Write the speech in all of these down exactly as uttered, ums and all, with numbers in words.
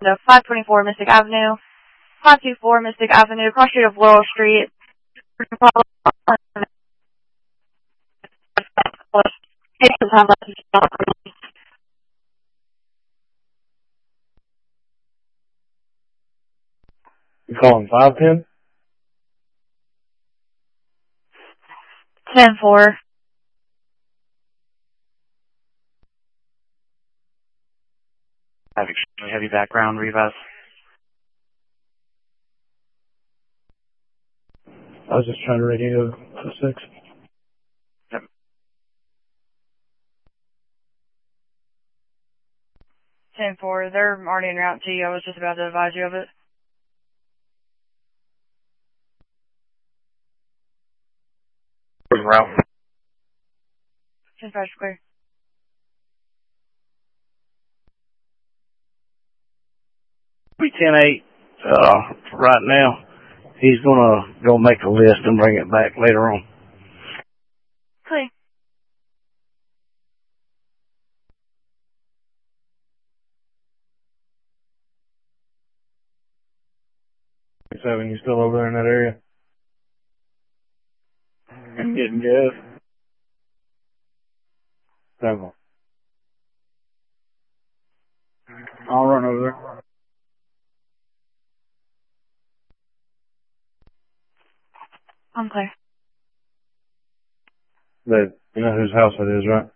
to five twenty-four Mystic Avenue, five twenty-four Mystic Avenue, cross street of Laurel Street. Take some time left. You calling five ten? ten four. Have extremely heavy background, Rivas. I was just trying to radio to six. Yep. ten four. They're already en route to you. I was just about to advise you of it. Route. ten five clear. We ten eight, uh, right now. He's gonna go make a list and bring it back later on. Clear. Seven, you still over there in that area? I'm getting good. Seven. I'll run over there. I'm clear. That, you know whose house it is, right?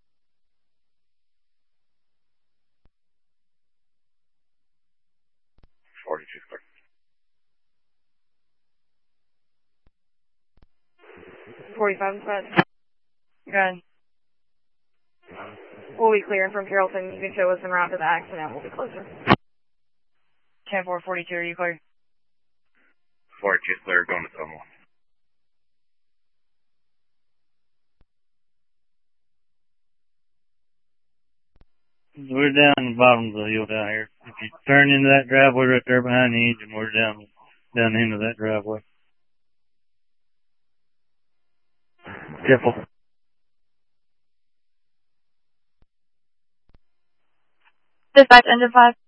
forty-two clear. forty-five inside. Good. We'll be clearing from Carrollton. You can show us en route to the accident. We'll be closer. ten four forty-two, are you clear? forty-two clear, going to Selma. We're down the bottom of the hill down here. If you turn into that driveway right there behind the engine, we're down down the end of that driveway. Careful. Dispatch, end of five.